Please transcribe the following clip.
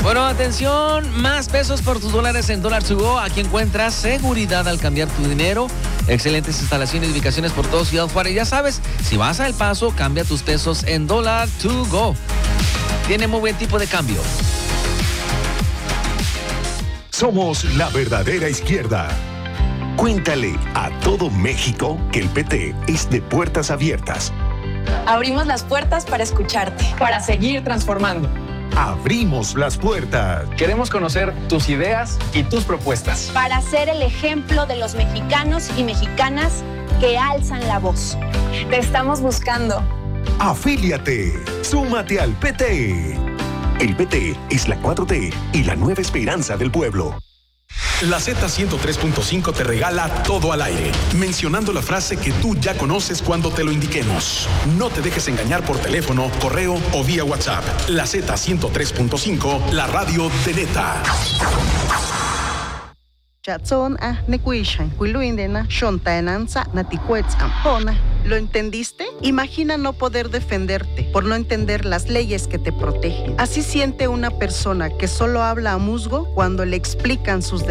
Bueno, atención, más pesos por tus dólares en Dólar To Go. Aquí encuentras seguridad al cambiar tu dinero. Excelentes instalaciones y ubicaciones por todo Ciudad Juárez. Ya sabes, si vas a El Paso, cambia tus pesos en Dólar To Go. Tiene muy buen tipo de cambio. Somos la verdadera izquierda. Cuéntale a todo México que el PT es de puertas abiertas. Abrimos las puertas para escucharte. Para seguir transformando. Abrimos las puertas. Queremos conocer tus ideas y tus propuestas. Para ser el ejemplo de los mexicanos y mexicanas que alzan la voz. Te estamos buscando. Afíliate. Súmate al PT. El PT es la 4T y la nueva esperanza del pueblo. La Z103.5 te regala todo al aire, mencionando la frase que tú ya conoces cuando te lo indiquemos. No te dejes engañar por teléfono, correo o vía WhatsApp. La Z103.5, la radio de neta. ¿Lo entendiste? Imagina no poder defenderte por no entender las leyes que te protegen. Así siente una persona que solo habla a musgo cuando le explican sus derechos.